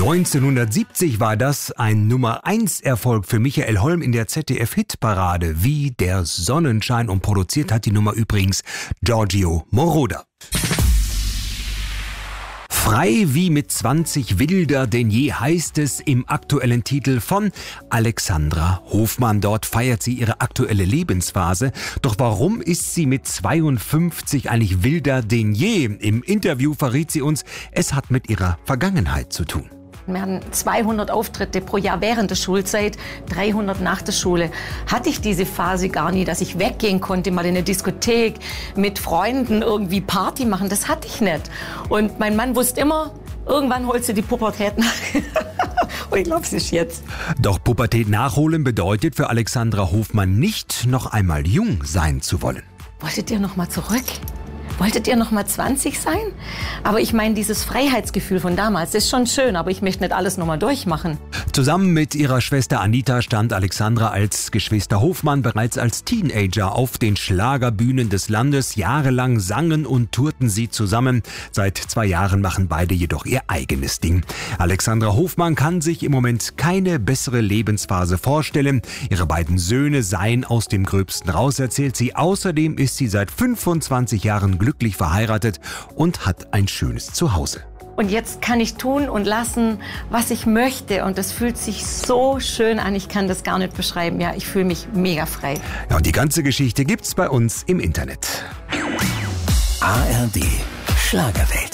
1970 war das ein Nummer-1-Erfolg für Michael Holm in der ZDF-Hitparade wie der Sonnenschein, und produziert hat die Nummer übrigens Giorgio Moroder. Frei wie mit 20 wilder denn je heißt es im aktuellen Titel von Alexandra Hofmann. Dort feiert sie ihre aktuelle Lebensphase. Doch warum ist sie mit 52 eigentlich wilder denn je? Im Interview verriet sie uns, es hat mit ihrer Vergangenheit zu tun. Wir hatten 200 Auftritte pro Jahr während der Schulzeit, 300 nach der Schule. Hatte ich diese Phase gar nie, dass ich weggehen konnte, mal in eine Diskothek, mit Freunden irgendwie Party machen. Das hatte ich nicht. Und mein Mann wusste immer, irgendwann holst du die Pubertät nach. Und ich glaube, es ist jetzt. Doch Pubertät nachholen bedeutet für Alexandra Hofmann nicht, noch einmal jung sein zu wollen. Wolltet ihr noch mal zurück? Wolltet ihr noch mal 20 sein? Aber ich meine, dieses Freiheitsgefühl von damals, das ist schon schön, aber ich möchte nicht alles noch mal durchmachen. Zusammen mit ihrer Schwester Anita stand Alexandra als Geschwister Hofmann bereits als Teenager auf den Schlagerbühnen des Landes. Jahrelang sangen und tourten sie zusammen. Seit 2 Jahren machen beide jedoch ihr eigenes Ding. Alexandra Hofmann kann sich im Moment keine bessere Lebensphase vorstellen. Ihre beiden Söhne seien aus dem Gröbsten raus, erzählt sie. Außerdem ist sie seit 25 Jahren glücklich verheiratet und hat ein schönes Zuhause. Und jetzt kann ich tun und lassen, was ich möchte. Und das fühlt sich so schön an. Ich kann das gar nicht beschreiben. Ja, ich fühle mich mega frei. Ja, und die ganze Geschichte gibt's bei uns im Internet. ARD Schlagerwelt.